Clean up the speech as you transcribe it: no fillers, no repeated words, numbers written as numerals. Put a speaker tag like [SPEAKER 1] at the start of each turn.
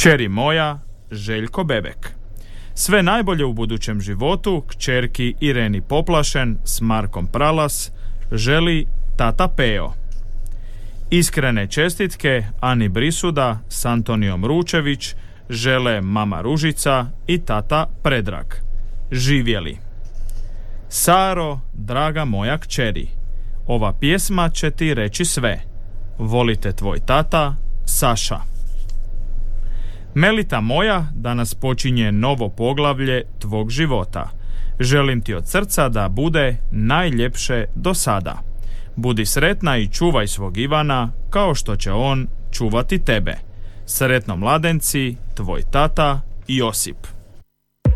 [SPEAKER 1] Kćeri moja, Željko Bebek. Sve najbolje u budućem životu kćerki Ireni Poplašen s Markom Pralas želi tata Peo. Iskrene čestitke Ani Brisuda s Antonijom Ručević žele mama Ružica i tata Predrag. Živjeli. Saro, draga moja kćeri, ova pjesma će ti reći sve. Volite tvoj tata, Saša. Melita moja, danas počinje novo poglavlje tvog života. Želim ti od srca da bude najljepše do sada. Budi sretna i čuvaj svog Ivana kao što će on čuvati tebe. Sretno mladenci, tvoj tata Josip.